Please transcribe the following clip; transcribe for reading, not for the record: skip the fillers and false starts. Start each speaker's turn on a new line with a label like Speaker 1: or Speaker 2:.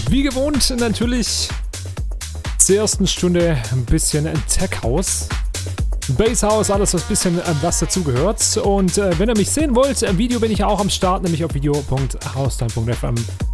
Speaker 1: Wie gewohnt natürlich zur ersten Stunde ein bisschen Tech House, Bass House, alles was dazugehört. Und wenn ihr mich sehen wollt, im Video bin ich auch am Start, nämlich auf video.haustime.fm.